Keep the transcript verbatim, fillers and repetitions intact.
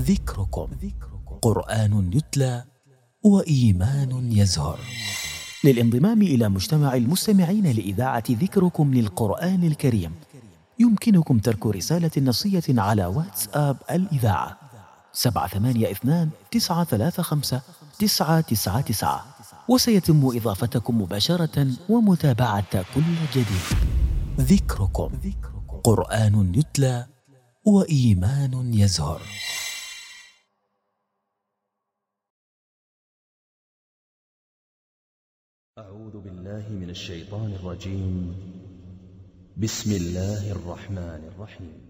ذكركم. قرآن يتلى وإيمان يزهر. للانضمام إلى مجتمع المستمعين لإذاعة ذكركم للقرآن الكريم يمكنكم ترك رسالة نصية على واتساب الإذاعة سبعة ثمانية اثنان تسعة ثلاثة خمسة تسعة تسعة تسعة، وسيتم إضافتكم مباشرة ومتابعة كل جديد. ذكركم. قرآن يتلى وإيمان يزهر. أعوذ بالله من الشيطان الرجيم. بسم الله الرحمن الرحيم.